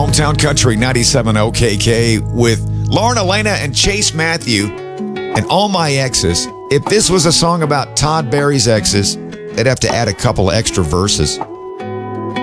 Hometown Country 97 OKK with Lauren Elena and Chase Matthew and All My Exes. If this was a song about Todd Barry's exes, they'd have to add a couple extra verses.